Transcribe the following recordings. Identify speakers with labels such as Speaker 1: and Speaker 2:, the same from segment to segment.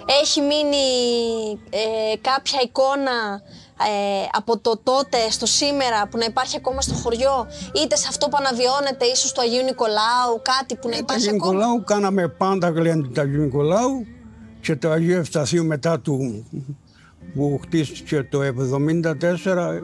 Speaker 1: Έχει μείνει κάποια εικόνα από το τότε στο σήμερα που να υπάρχει ακόμα στο χωριό, είτε σε αυτό που αναβιώνεται, ίσως του Αγίου Νικολάου, κάτι που να υπάρχει ακόμα?
Speaker 2: Αγίου Νικολάου κάναμε πάντα γλέντι του Αγίου Νικολάου και το Αγίου Ευσταθείου μετά του που χτίστηκε το 1974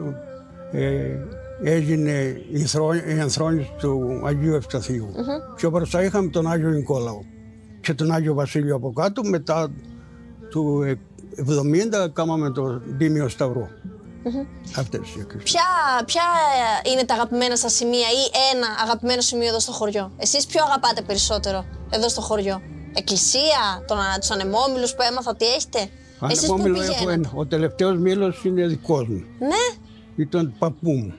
Speaker 2: έγινε η ενθρόνηση του Αγίου Ευσταθείου. Πιο μπροστά είχαμε τον Άγιο Νικόλαο και τον Άγιο Βασίλειο από κάτω. Μετά του 1970 κάναμε το Τίμιο Σταυρό. Αυτές οι εκκλησίες.
Speaker 1: Ποια είναι τα αγαπημένα σας σημεία ή ένα αγαπημένο σημείο εδώ στο χωριό? Εσείς ποιο αγαπάτε περισσότερο εδώ στο χωριό? Εκκλησία, τους ανεμόμυλους που έμαθα ότι έχετε? Εσείς πού πηγαίνετε?
Speaker 2: Έχω ένα. Ο τελευταίος μήλος είναι δικός μου.
Speaker 1: Ναι.
Speaker 2: Ήταν του παππού μου,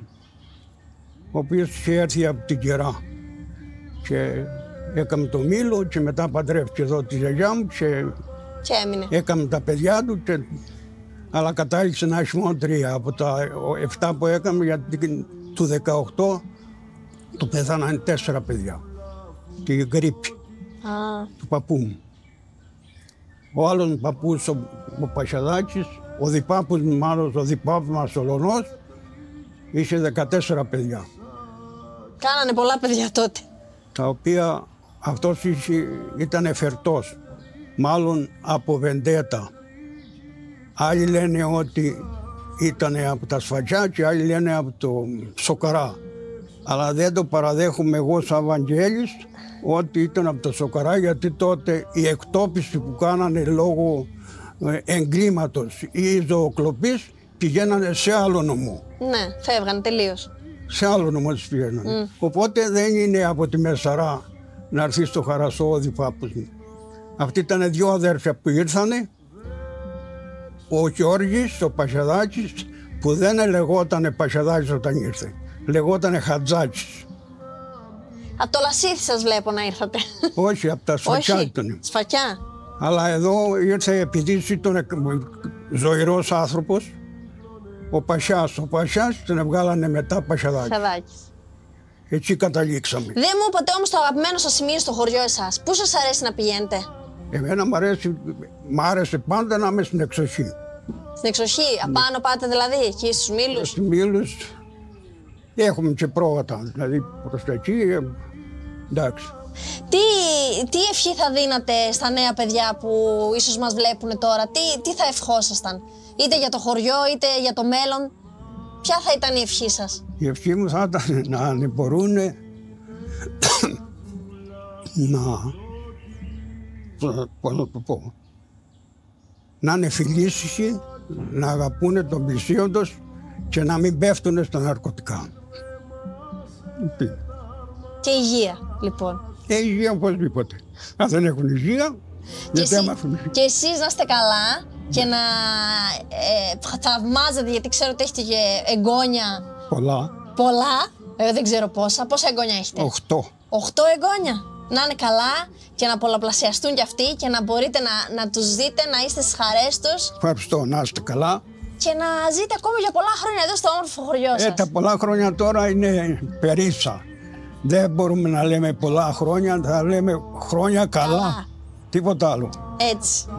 Speaker 2: ο οποίος είχε έρθει από την Κερά και έκαμε το μήλο και μετά παντρεύτηκε εδώ τη γιαγιά μου και
Speaker 1: έμεινε.
Speaker 2: Έκαμε τα παιδιά του, αλλά κατάληξε να έχει μόνο 3. Από τα 7 που έκαμε, γιατί του 18 του πέθαναν 4 παιδιά. Τη γρίπη του παππού μου. Ο άλλος παππούς, ο Πασιαδάκης, ο διπάπους μου, μάλλον ο διπάπους μας ο Λονός, είχε 14 παιδιά.
Speaker 1: Κάνανε πολλά παιδιά τότε.
Speaker 2: Τα οποία αυτός ήταν εφερτός, μάλλον από βεντέτα. Άλλοι λένε ότι ήταν από τα Σφατιά και άλλοι λένε από το Σοκαρά. Αλλά δεν το παραδέχομαι εγώ σαν Βαγγέλης ότι ήταν από το Σοκαρά, γιατί τότε η εκτόπιση που κάνανε λόγω εγκλήματος ή ζωοκλοπής πηγαίνανε σε άλλο νομό.
Speaker 1: Ναι, φεύγανε τελείως.
Speaker 2: Σε άλλο νομό τις πηγαίνανε. Οπότε δεν είναι από τη Μεσαρά να έρθει στο Χαρασό ο διπάπους μου. Αυτοί ήταν 2 αδέρφια που ήρθανε. Ο Γιώργης, ο Πασιαδάκης, που δεν λεγότανε Πασιαδάκης όταν ήρθε. Λεγότανε Χατζάκης.
Speaker 1: Από το Λασίθι σας βλέπω να ήρθατε.
Speaker 2: Όχι, από τα Σφακιά ήταν.
Speaker 1: Σφακιά.
Speaker 2: Αλλά εδώ ήρθε επειδή ήταν ζωηρός άνθρωπος, ο Πασιάς. Ο Πασιάς τον βγάλανε μετά Πασιαδάκης. Έτσι καταλήξαμε.
Speaker 1: Δεν μου είπατε όμως το αγαπημένο σας σημείο στο χωριό εσάς. Πού σας αρέσει να πηγαίνετε?
Speaker 2: Εμένα μ' άρεσε πάντα να είμαι στην εξοχή.
Speaker 1: Στην εξοχή, απάνω πάτε δηλαδή, εκεί στους Μήλους?
Speaker 2: Στους Μήλους έχουμε και πρόβατα, δηλαδή προς τα εκεί, εντάξει.
Speaker 1: Τι ευχή θα δίνατε στα νέα παιδιά που ίσως μας βλέπουν τώρα, τι θα ευχόσασταν, είτε για το χωριό είτε για το μέλλον, ποια θα ήταν η ευχή σας?
Speaker 2: Η ευχή μου θα ήταν να μπορούν να είναι φιλήσυχοι, να αγαπούν τον πλησίον τους και να μην πέφτουν στα ναρκωτικά.
Speaker 1: Και υγεία, λοιπόν.
Speaker 2: Υγεία οπωσδήποτε. Αν δεν έχουν υγεία, γιατί έμαθουν.
Speaker 1: Και εσείς να είστε καλά και να θαυμάζετε, γιατί ξέρω ότι έχετε και εγγόνια. Πολλά, δεν ξέρω πόσα. Πόσα εγγόνια έχετε?
Speaker 2: 8.
Speaker 1: 8 εγγόνια. Να είναι καλά και να πολλαπλασιαστούν κι αυτοί και να μπορείτε να τους δείτε, να είστε στις χαρές τους.
Speaker 2: Ευχαριστώ, να είστε καλά.
Speaker 1: Και να ζείτε ακόμα για πολλά χρόνια εδώ στο όμορφο χωριό σας.
Speaker 2: Τα πολλά χρόνια τώρα είναι περίσα. Δεν μπορούμε να λέμε πολλά χρόνια, θα λέμε χρόνια καλά. Τίποτα άλλο.
Speaker 1: Έτσι.